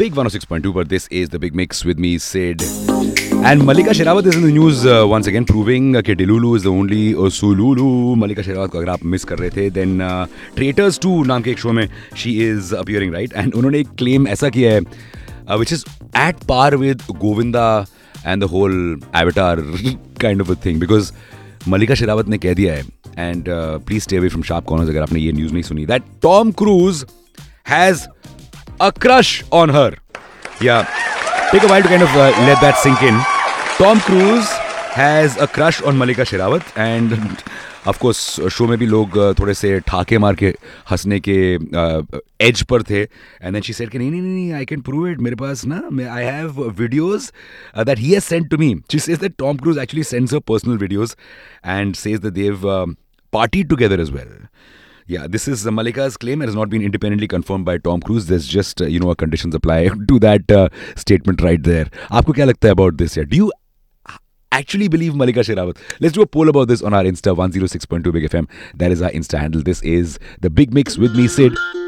Big 106.2, but this is the Big Mix with me, Sid. And Malika Sherawat is in the news once again, proving that Delulu is the only Sululu. Malika Sherawat को अगर आप miss कर रहे थे, then Traitors 2 नाम के एक show में she is appearing, right? And उन्होंने एक claim ऐसा किया है, which is at par with Govinda and the whole Avatar kind of a thing, because Malika Sherawat ने कह दिया है, and please stay away from sharp corners अगर आपने ये news नहीं सुनी, that Tom Cruise has a crush on her. Yeah, take a while to kind of let that sink in. Tom Cruise has a crush on Malika Sherawat, and of course show में भी लोग थोड़े से ठाके मार के हंसने के as per थे, and then she said कि नहीं I can prove it, मेरे पास ना I have videos that he has sent to me. She says that Tom Cruise actually sends her personal videos and says that they've partied together as well. Yeah, this is Malika's claim. It has not been independently confirmed by Tom Cruise. There's just, a conditions apply to that statement right there. आपको क्या लगता है about this? Do you actually believe Malika Sherawat? Let's do a poll about this on our Insta 106.2 Big FM. That is our Insta handle. This is the Big Mix with me, Sid.